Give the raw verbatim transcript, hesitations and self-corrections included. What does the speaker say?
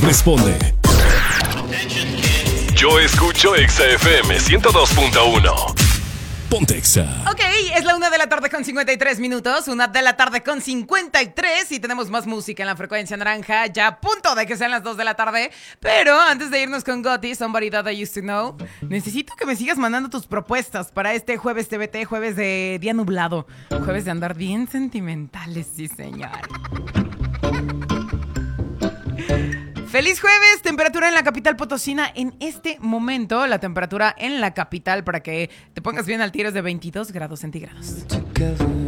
responde. Yo escucho Exa F M ciento dos punto uno. Ponte Exa. Ok, es la una de la tarde con cincuenta y tres minutos. Una de la tarde con cincuenta y tres. Y tenemos más música en la frecuencia naranja. Ya a punto de que sean las dos de la tarde. Pero antes de irnos con Gotti, Somebody That I Used to Know, necesito que me sigas mandando tus propuestas para este jueves T B T, jueves de día nublado. Jueves de andar bien sentimentales, sí señor. Feliz jueves, temperatura en la capital potosina en este momento. La temperatura en la capital para que te pongas bien al tiro es de veintidós grados centígrados.